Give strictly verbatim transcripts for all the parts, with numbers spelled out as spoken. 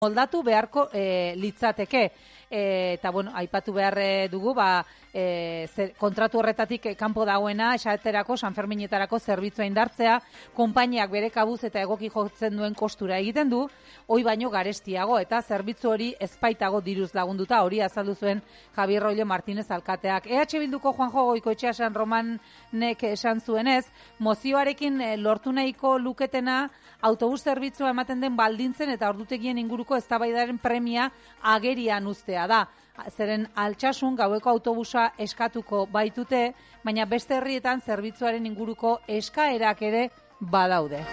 moldatu beharko e, litzateke. E, eta, bueno, aipatu behar dugu, ba, e, zer, kontratu horretatik kanpo dagoena, esaterako, Sanferminetarako zerbitzua indartzea, konpainiak bere kabuz eta egoki jotzen duen kostura egiten du, hoi baino garestiago, eta zerbitzu hori ezpaitago diruz lagunduta, hori azaldu zuen Javier Roile Martínez alkateak. E H Bilduko Juanjo Goikoetxea San Romanek esan zuenez, mozioarekin lortu nahiko luketena autobus zerbitzua ematen den baldintzen eta ordutegien inguruko eztabaidaren premia agerian uztea da. Zeren Altsasun gaueko autobusa eskatuko baitute, baina beste herrietan zerbitzuaren inguruko eskaerak ere badaude.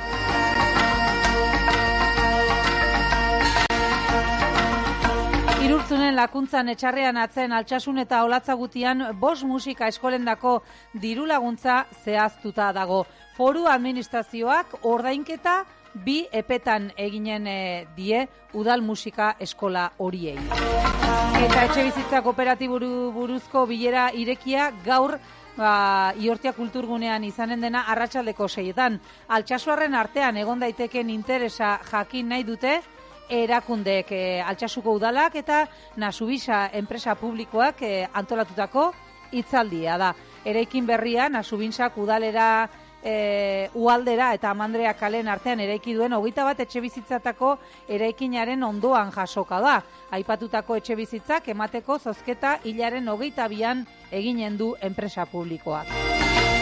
Irurtzunen lakuntzan etxarrean atzen Altsasun eta Olatzagutian bost musika eskolendako diru laguntza zehaztuta dago. Foru administrazioak ordainketa bi epetan eginen e, die udal musika eskola horiei. Eta etxebizitza kooperatiburu buruzko bilera irekia gaur ba, Iortia kulturgunean izanen dena arratsaldeko seietan. Altsasuarren artean egon daiteken interesa jakin nahi dute erakundeek e, Altsasuko udalak eta Nasubisa enpresa publikoak e, antolatutako hitzaldia da. Eraikin berria Nasubinsak udalera E, ualdera eta Amandrea kalen artean eraiki duen hogeita bat etxebizitzatako eraikinaren ondoan jasoka da. Aipatutako etxebizitzak emateko zozketa hilaren hogeita bian eginen du enpresa publikoak.